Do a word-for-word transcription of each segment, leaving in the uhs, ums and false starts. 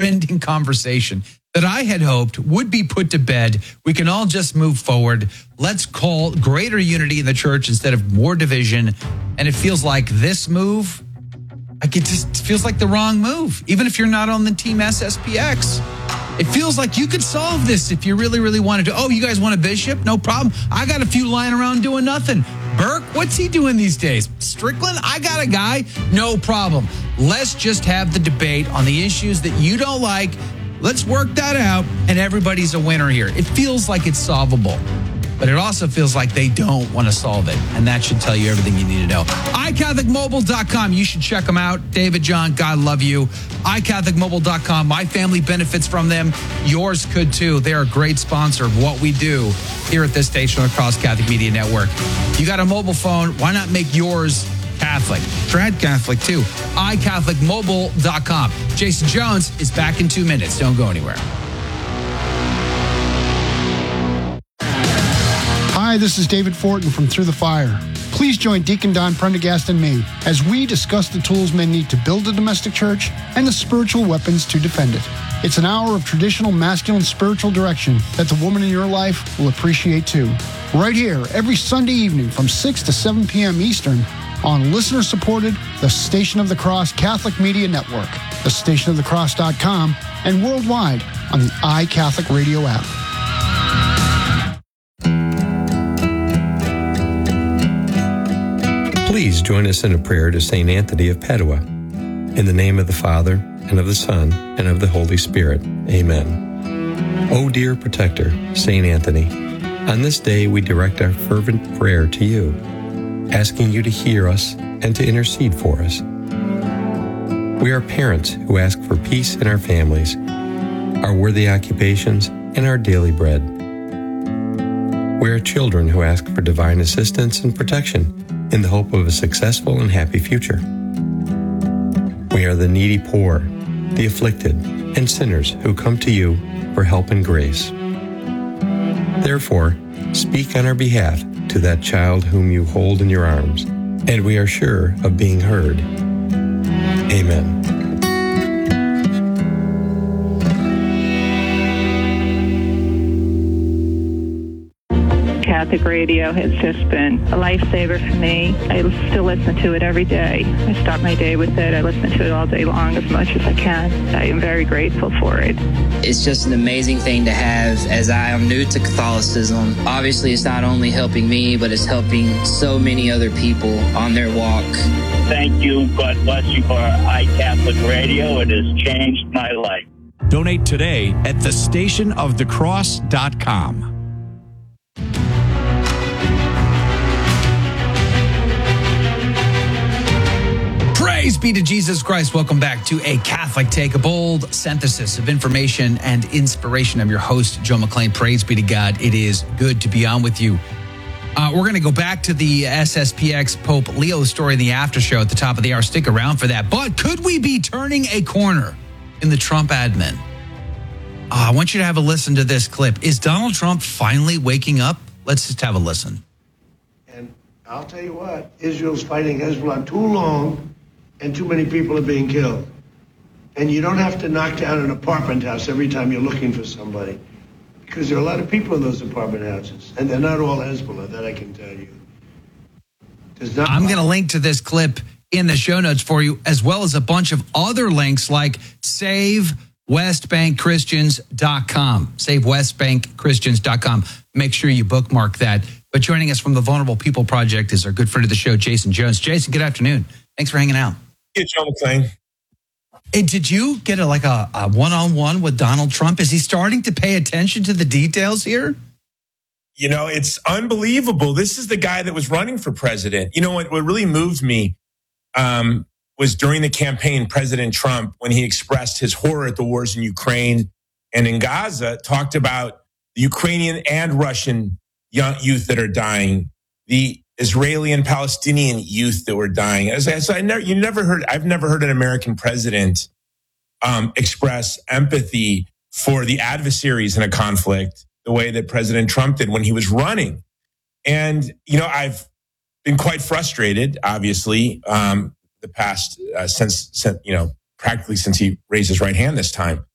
never-ending conversation that I had hoped would be put to bed. We can all just move forward. Let's call greater unity in the church instead of more division. And it feels like this move, like it just feels like the wrong move, even if you're not on the team S S P X. It feels like you could solve this if you really, really wanted to. Oh, you guys want a bishop? No problem. I got a few lying around doing nothing. Burke, what's he doing these days? Strickland, I got a guy. No problem. Let's just have the debate on the issues that you don't like. Let's work that out, and everybody's a winner here. It feels like it's solvable, but it also feels like they don't want to solve it, and that should tell you everything you need to know. i catholic mobile dot com. You should check them out. David, John, God love you. i catholic mobile dot com. My family benefits from them. Yours could too. They're a great sponsor of what we do here at this station across Catholic Media Network. You got a mobile phone. Why not make yours Catholic? Trad Catholic too. i catholic mobile dot com. Jason Jones is back in two minutes. Don't go anywhere. Hi, this is David Fortin from Through the Fire. Please join Deacon Don Prendergast and me as we discuss the tools men need to build a domestic church and the spiritual weapons to defend it. It's an hour of traditional masculine spiritual direction that the woman in your life will appreciate too. Right here, every Sunday evening from six to seven p.m. Eastern on listener-supported The Station of the Cross Catholic Media Network, the station of the cross dot com, and worldwide on the iCatholic Radio app. Please join us in a prayer to Saint Anthony of Padua. In the name of the Father, and of the Son, and of the Holy Spirit. Amen. O dear protector, Saint Anthony, on this day we direct our fervent prayer to you, asking you to hear us and to intercede for us. We are parents who ask for peace in our families, our worthy occupations, and our daily bread. We are children who ask for divine assistance and protection in the hope of a successful and happy future. We are the needy poor, the afflicted, and sinners who come to you for help and grace. Therefore, speak on our behalf to that child whom you hold in your arms, and we are sure of being heard. Amen. Catholic radio has just been a lifesaver for me. I still listen to it every day. I start my day with it. I listen to it all day long as much as I can. I am very grateful for it. It's just an amazing thing to have as I am new to Catholicism. Obviously, it's not only helping me, but it's helping so many other people on their walk. Thank you. God bless you for iCatholic Radio. It has changed my life. Donate today at the station of the cross dot com. Praise be to Jesus Christ. Welcome back to A Catholic Take, a bold synthesis of information and inspiration. I'm your host, Joe McClain. Praise be to God. It is good to be on with you. Uh, we're going to go back to the S S P X Pope Leo story in the after show at the top of the hour. Stick around for that. But could we be turning a corner in the Trump admin? Uh, I want you to have a listen to this clip. Is Donald Trump finally waking up? Let's just have a listen. And I'll tell you what, Israel's fighting Hezbollah too long, and too many people are being killed. And you don't have to knock down an apartment house every time you're looking for somebody, because there are a lot of people in those apartment houses, and they're not all Hezbollah, that I can tell you. Not- I'm going to link to this clip in the show notes for you, as well as a bunch of other links like save west bank christians dot com, save west bank christians dot com. Make sure you bookmark that. But joining us from the Vulnerable People Project is our good friend of the show, Jason Jones. Jason, good afternoon. Thanks for hanging out. Hey, Joe McClain. Hey, did you get a, like a, a one-on-one with Donald Trump? Is he starting to pay attention to the details here? You know, it's unbelievable. This is the guy that was running for president. You know, what, what really moved me um, was during the campaign, President Trump, when he expressed his horror at the wars in Ukraine and in Gaza, talked about the Ukrainian and Russian young youth that are dying, the Israeli and Palestinian youth that were dying. As I, so I never, you never heard, I've never heard an American president um, express empathy for the adversaries in a conflict the way that President Trump did when he was running. And, you know, I've been quite frustrated, obviously, um, the past, uh, since, since, you know, practically since he raised his right hand this time.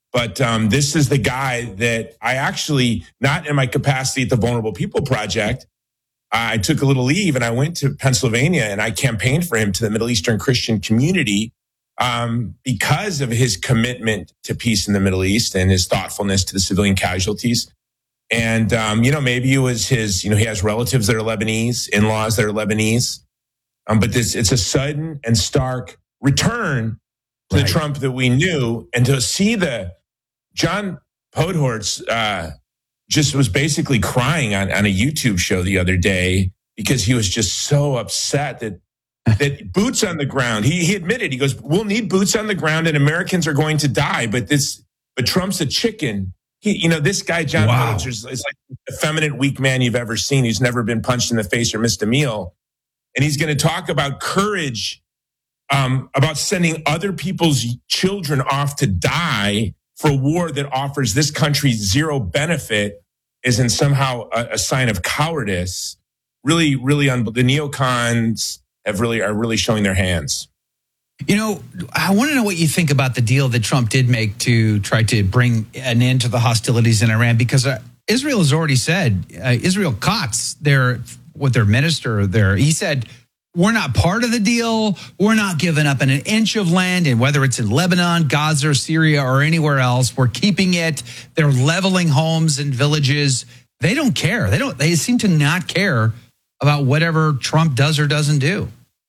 But um, this is the guy that I actually, not in my capacity at the Vulnerable People Project, I took a little leave and I went to Pennsylvania and I campaigned for him to the Middle Eastern Christian community um, because of his commitment to peace in the Middle East and his thoughtfulness to the civilian casualties. And, um, you know, maybe it was his, you know, he has relatives that are Lebanese, in-laws that are Lebanese. Um, but this, it's a sudden and stark return to right. the Trump that we knew. And to see the John Podhoretz, uh, just was basically crying on, on a YouTube show the other day because he was just so upset that that boots on the ground. He he admitted, he goes, we'll need boots on the ground and Americans are going to die. But this, but Trump's a chicken. He, you know, this guy, John wow. Podhoretz, is like the effeminate, weak man you've ever seen. He's never been punched in the face or missed a meal. And he's going to talk about courage, um, about sending other people's children off to die for a war that offers this country zero benefit isn't somehow a, a sign of cowardice. Really, really, un- the neocons have really are really showing their hands. You know, I want to know what you think about the deal that Trump did make to try to bring an end to the hostilities in Iran, because uh, Israel has already said, uh, Israel Katz, their with their minister there, he said, we're not part of the deal. We're not giving up an inch of land, and whether it's in Lebanon, Gaza, Syria, or anywhere else, we're keeping it. They're leveling homes and villages. They don't care. They don't. They seem to not care about whatever Trump does or doesn't do.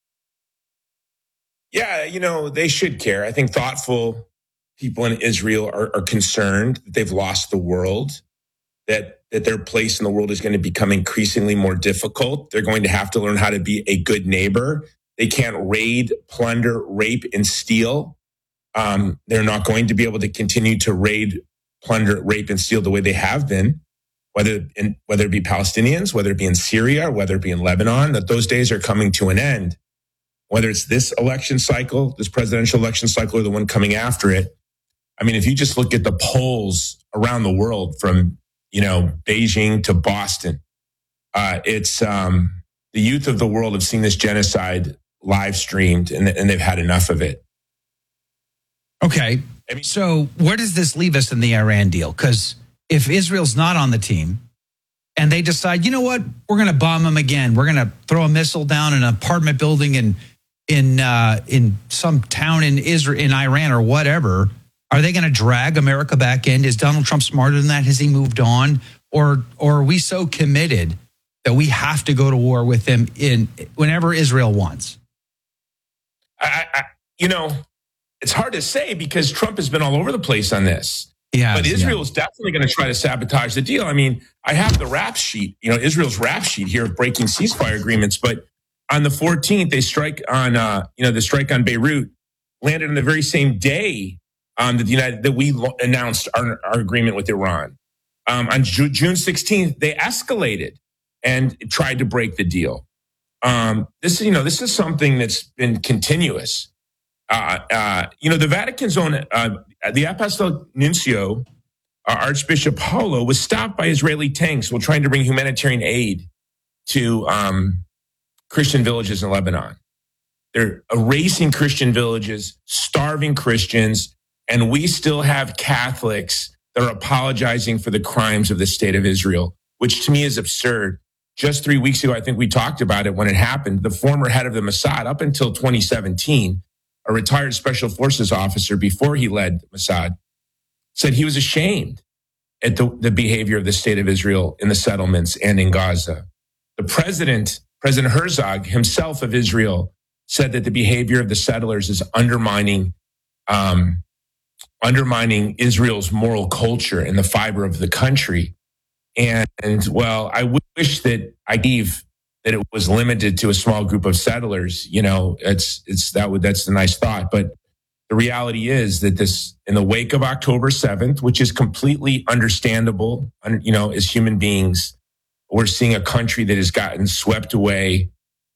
Yeah, you know, they should care. I think thoughtful people in Israel are, are concerned that they've lost the world, that that their place in the world is going to become increasingly more difficult. They're going to have to learn how to be a good neighbor. They can't raid, plunder, rape, and steal. Um, they're not going to be able to continue to raid, plunder, rape, and steal the way they have been, whether in, whether it be Palestinians, whether it be in Syria, or whether it be in Lebanon, that those days are coming to an end. Whether it's this election cycle, this presidential election cycle, or the one coming after it. I mean, if you just look at the polls around the world from, you know, Beijing to Boston, uh, it's um, the youth of the world have seen this genocide live streamed, and, and they've had enough of it. Okay, I mean, so where does this leave us in the Iran deal? Because if Israel's not on the team and they decide, you know what, we're going to bomb them again, we're going to throw a missile down in an apartment building in in uh, in some town in Israel, in Iran or whatever, are they going to drag America back in? Is Donald Trump smarter than that? Has he moved on? Or, or are we so committed that we have to go to war with them in whenever Israel wants? I, I, you know, it's hard to say because Trump has been all over the place on this. Yeah, but Israel yeah. is definitely going to try to sabotage the deal. I mean, I have the rap sheet, you know, Israel's rap sheet here of breaking ceasefire agreements. But on the fourteenth, they strike on, uh, you know, the strike on Beirut landed on the very same day um, that the United that we lo- announced our, our agreement with Iran. Um, on Ju- June sixteenth, they escalated and tried to break the deal. Um, this, you know, this is something that's been continuous. Uh, uh, you know, the Vatican's own, uh, the Apostolic Nuncio, uh, Archbishop Paulo, was stopped by Israeli tanks while trying to bring humanitarian aid to um, Christian villages in Lebanon. They're erasing Christian villages, starving Christians, and we still have Catholics that are apologizing for the crimes of the state of Israel, which to me is absurd. Just three weeks ago, I think we talked about it when it happened. The former head of the Mossad, up until twenty seventeen, a retired special forces officer before he led Mossad, said he was ashamed at the, the behavior of the state of Israel in the settlements and in Gaza. The president, President Herzog himself of Israel, said that the behavior of the settlers is undermining, um, undermining Israel's moral culture and the fiber of the country. And, and well, I wish that I gave that it was limited to a small group of settlers. You know, it's it's that would that's a nice thought, but the reality is that this, in the wake of October seventh, which is completely understandable, you know, as human beings, we're seeing a country that has gotten swept away,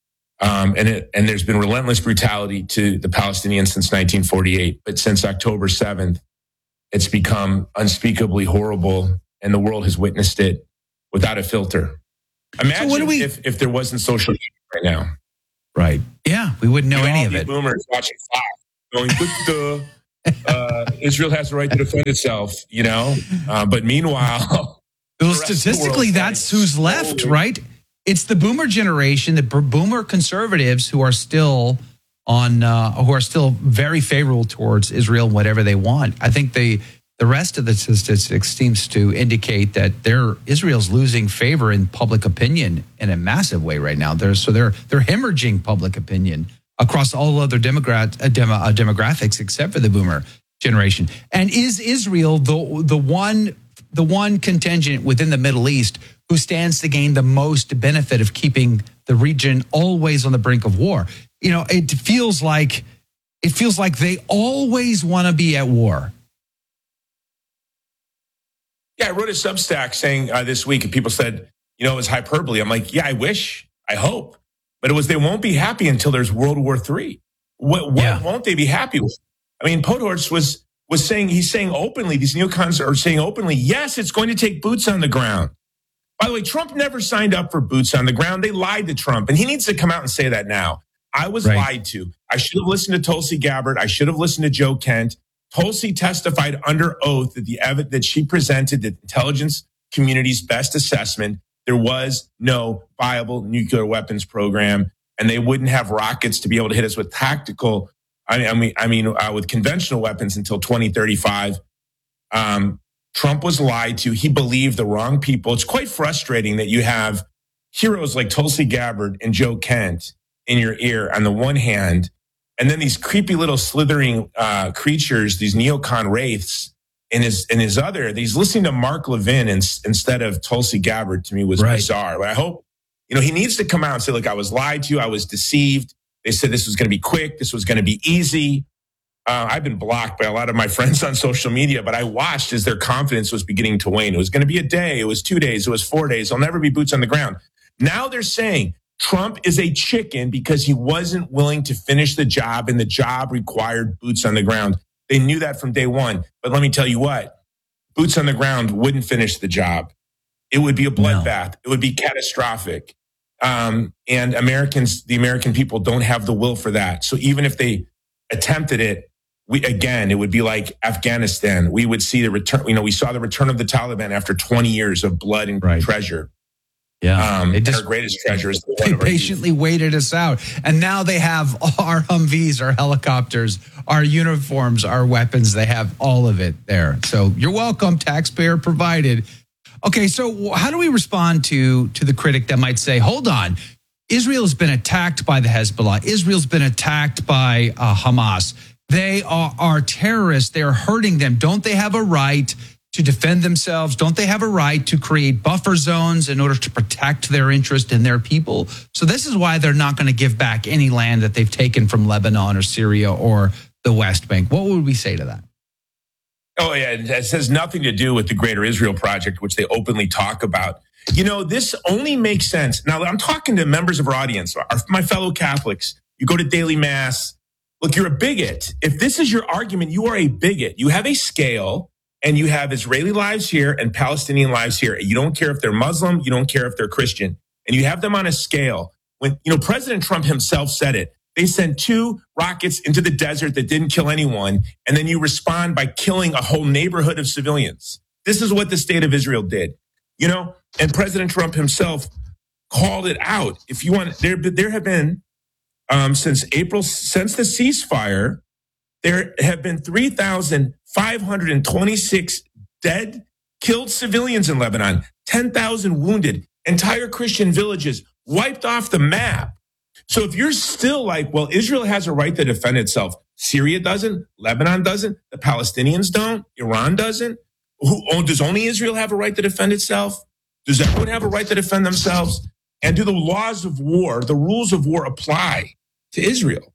um, and it, and there's been relentless brutality to the Palestinians since nineteen forty-eight, but since October seventh, it's become unspeakably horrible. And the world has witnessed it without a filter. Imagine so what do we, if, if there wasn't social media right now. Right. Yeah, we wouldn't know you know, any all of these it. Boomers watching Fox going, duh, duh, uh, Israel has the right to defend itself, you know. Uh, but meanwhile, well, statistically, that's who's left, slowly. Right? It's the boomer generation, the boomer conservatives who are still on, uh, who are still very favorable towards Israel and whatever they want. I think they, the rest of the statistics seems to indicate that they're, Israel's losing favor in public opinion in a massive way right now. They're, so they're they're hemorrhaging public opinion across all other democrat, uh, demo, uh, demographics except for the boomer generation. And is Israel the the one the one contingent within the Middle East who stands to gain the most benefit of keeping the region always on the brink of war? You know, it feels like it feels like they always want to be at war. Yeah, I wrote a Substack saying uh, this week, and people said, you know, it was hyperbole. I'm like, yeah, I wish, I hope. But it was, they won't be happy until there's World War Three. What, what yeah. won't they be happy with? I mean, Podhorst was was saying, he's saying openly, these neocons are saying openly, yes, it's going to take boots on the ground. By the way, Trump never signed up for boots on the ground. They lied to Trump, and he needs to come out and say that now. I was right. lied to. I should have listened to Tulsi Gabbard. I should have listened to Joe Kent. Tulsi testified under oath that the evidence that she presented, the intelligence community's best assessment, there was no viable nuclear weapons program, and they wouldn't have rockets to be able to hit us with tactical, I mean, I mean, I mean uh, with conventional weapons until twenty thirty-five. Um, Trump was lied to. He believed the wrong people. It's quite frustrating that you have heroes like Tulsi Gabbard and Joe Kent in your ear on the one hand, and then these creepy little slithering uh, creatures, these neocon wraiths, in his in his other. He's listening to Mark Levin in, instead of Tulsi Gabbard. To me, was right. bizarre. But I hope, you know, he needs to come out and say, "Look, I was lied to. I was deceived. They said this was going to be quick. This was going to be easy." Uh, I've been blocked by a lot of my friends on social media, but I watched as their confidence was beginning to wane. It was going to be a day. It was two days. It was four days. There'll never be boots on the ground. Now they're saying Trump is a chicken because he wasn't willing to finish the job, and the job required boots on the ground. They knew that from day one. But let me tell you what, boots on the ground wouldn't finish the job. It would be a bloodbath. No. It would be catastrophic. Um, and Americans, the American people don't have the will for that. So even if they attempted it, we, again, it would be like Afghanistan. We would see the return. You know, we saw the return of the Taliban after twenty years of blood and right. treasure. Yeah, um, it just, our greatest treasure is the they patiently waited us out, and now they have our Humvees, our helicopters, our uniforms, our weapons. They have all of it there. So you're welcome, taxpayer provided. Okay, so how do we respond to to the critic that might say, "Hold on, Israel's been attacked by the Hezbollah. Israel's been attacked by uh, Hamas. They are, are terrorists. They're hurting them. Don't they have a right to defend themselves? Don't they have a right to create buffer zones in order to protect their interest in their people?" So this is why they're not going to give back any land that they've taken from Lebanon or Syria or the West Bank. What would we say to that? Oh, yeah. It has nothing to do with the Greater Israel Project, which they openly talk about. You know, this only makes sense. Now, I'm talking to members of our audience, our, my fellow Catholics. You go to daily mass. Look, you're a bigot. If this is your argument, you are a bigot. You have a scale, and you have Israeli lives here and Palestinian lives here. You don't care if they're Muslim. You don't care if they're Christian. And you have them on a scale. When, you know, President Trump himself said it. They sent two rockets into the desert that didn't kill anyone. And then you respond by killing a whole neighborhood of civilians. This is what the state of Israel did. You know, and President Trump himself called it out. If you want, there, there have been, um, since April, since the ceasefire, there have been three thousand five hundred twenty-six dead, killed civilians in Lebanon, ten thousand wounded, entire Christian villages wiped off the map. So if you're still like, well, Israel has a right to defend itself. Syria doesn't, Lebanon doesn't, the Palestinians don't, Iran doesn't. Who, oh, does only Israel have a right to defend itself? Does everyone have a right to defend themselves? And do the laws of war, the rules of war apply to Israel?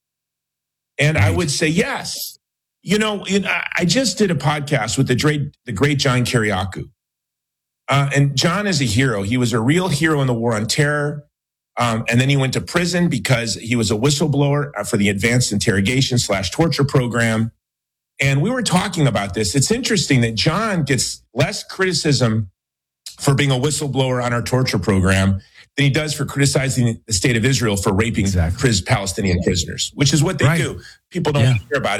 And I would say yes. You know, I just did a podcast with the great, the great John Kiriakou. Uh, and John is a hero. He was a real hero in the war on terror. Um, and then he went to prison because he was a whistleblower for the Advanced Interrogation slash Torture Program. And we were talking about this. It's interesting that John gets less criticism for being a whistleblower on our torture program than he does for criticizing the state of Israel for raping exactly. Palestinian prisoners, which is what they right. do. People don't yeah. hear about it.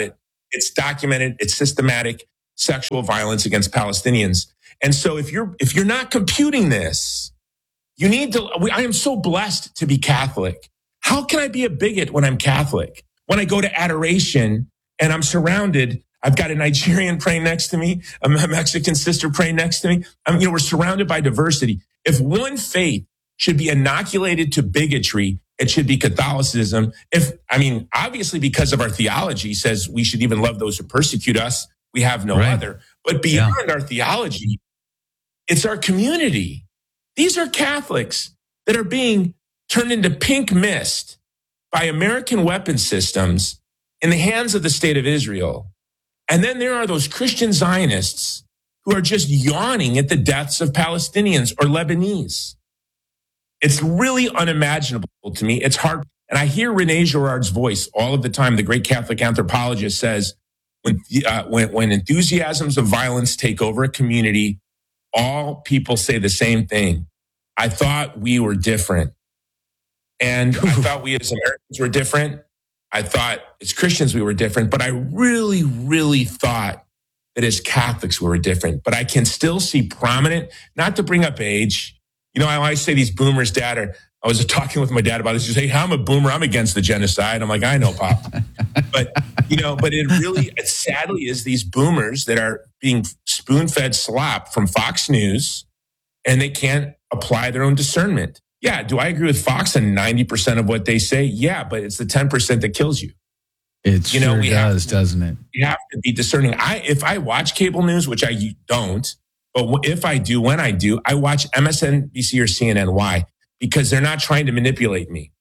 It's documented. It's systematic sexual violence against Palestinians. And so if you're, if you're not computing this, you need to, I am so blessed to be Catholic. How can I be a bigot when I'm Catholic? When I go to adoration and I'm surrounded, I've got a Nigerian praying next to me, a Mexican sister praying next to me. I mean, you know, we're surrounded by diversity. If one faith should be inoculated to bigotry, it should be Catholicism. If, I mean, obviously because of our theology says we should even love those who persecute us. We have no right. other. But beyond yeah. our theology, it's our community. These are Catholics that are being turned into pink mist by American weapon systems in the hands of the state of Israel. And then there are those Christian Zionists who are just yawning at the deaths of Palestinians or Lebanese. It's really unimaginable to me. It's hard. And I hear Rene Girard's voice all of the time. The great Catholic anthropologist says, when, uh, when, when enthusiasms of violence take over a community, all people say the same thing. I thought we were different. And I thought we as Americans were different. I thought as Christians we were different. But I really, really thought that as Catholics we were different. But I can still see prominent, not to bring up age. You know, I always say these boomers, Dad, are, I was talking with my dad about this. He said, hey, I'm a boomer. I'm against the genocide. I'm like, I know, Pop. But, you know, but it really, it sadly is these boomers that are being spoon-fed slop from Fox News, and they can't apply their own discernment. Yeah, do I agree with Fox on ninety percent of what they say? Yeah, but it's the ten percent that kills you. It you know, sure we does, have, doesn't it? You have to be discerning. I, if I watch cable news, which I don't, but if I do, when I do, I watch M S N B C or C N N. Why? Because they're not trying to manipulate me.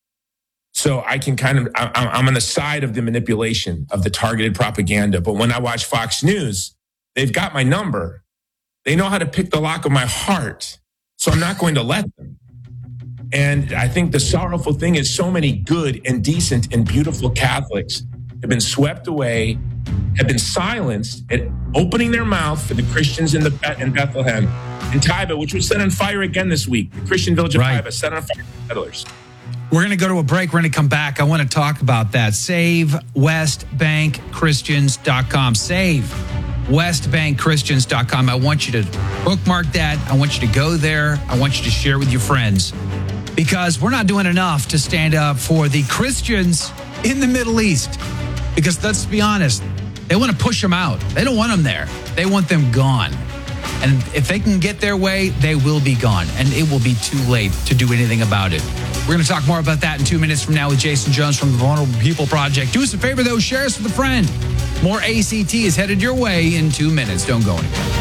So I can kind of, I'm on the side of the manipulation of the targeted propaganda. But when I watch Fox News, they've got my number. They know how to pick the lock of my heart. So I'm not going to let them. And I think the sorrowful thing is so many good and decent and beautiful Catholics have been swept away, have been silenced at opening their mouth for the Christians in the in Bethlehem, in Taiba, which was set on fire again this week. The Christian village of right. Taiba set on fire by settlers. We're going to go to a break. We're going to come back. I want to talk about that. Save West Bank Christians dot com. Save West Bank Christians dot com. I want you to bookmark that. I want you to go there. I want you to share with your friends, because we're not doing enough to stand up for the Christians in the Middle East. Because let's be honest, they want to push them out. They don't want them there. They want them gone. And if they can get their way, they will be gone. And it will be too late to do anything about it. We're going to talk more about that in two minutes from now with Jason Jones from the Vulnerable People Project. Do us a favor, though. Share us with a friend. More A C T is headed your way in two minutes. Don't go anywhere.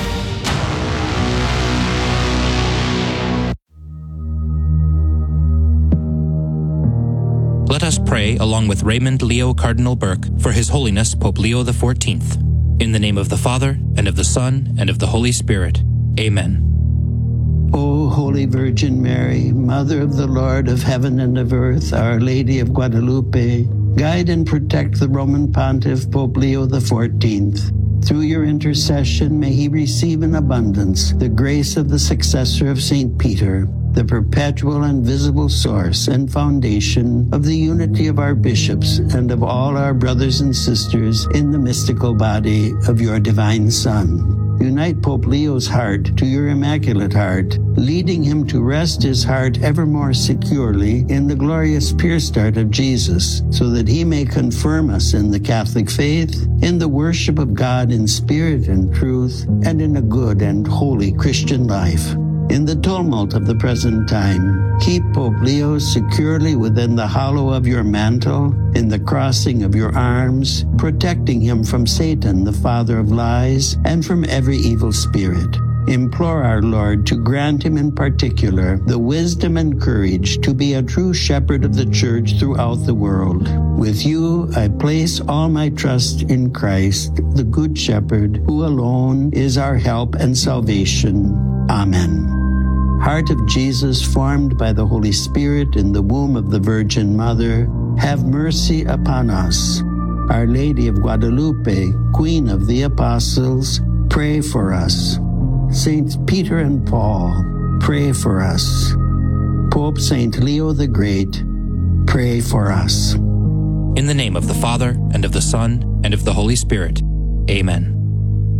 Let us pray along with Raymond Leo Cardinal Burke for His Holiness Pope Leo the fourteenth. In the name of the Father, and of the Son, and of the Holy Spirit. Amen. O Holy Virgin Mary, Mother of the Lord of heaven and of earth, Our Lady of Guadalupe, guide and protect the Roman Pontiff Pope Leo the fourteenth. Through your intercession, may he receive in abundance the grace of the successor of Saint Peter, the perpetual and visible source and foundation of the unity of our bishops and of all our brothers and sisters in the mystical body of your divine Son. Unite Pope Leo's heart to your Immaculate Heart, leading him to rest his heart ever more securely in the glorious pierced heart of Jesus, so that he may confirm us in the Catholic faith, in the worship of God in spirit and truth, and in a good and holy Christian life. In the tumult of the present time, keep Pope Leo securely within the hollow of your mantle, in the crossing of your arms, protecting him from Satan, the father of lies, and from every evil spirit. Implore our Lord to grant him in particular the wisdom and courage to be a true shepherd of the church throughout the world. With you, I place all my trust in Christ, the Good Shepherd, who alone is our help and salvation. Amen. Heart of Jesus, formed by the Holy Spirit in the womb of the Virgin Mother, have mercy upon us. Our Lady of Guadalupe, Queen of the Apostles, pray for us. Saints Peter and Paul, pray for us. Pope Saint Leo the Great, pray for us. In the name of the Father, and of the Son, and of the Holy Spirit. Amen.